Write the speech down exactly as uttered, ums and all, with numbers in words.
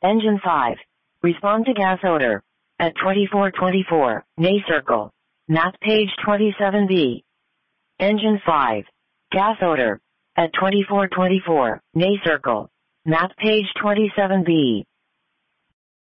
Engine five. Respond to gas odor. At twenty-four twenty-four, Nay circle. Map page twenty-seven B. Engine five. Gas odor. At twenty-four twenty-four, Nay circle. Map page twenty-seven B.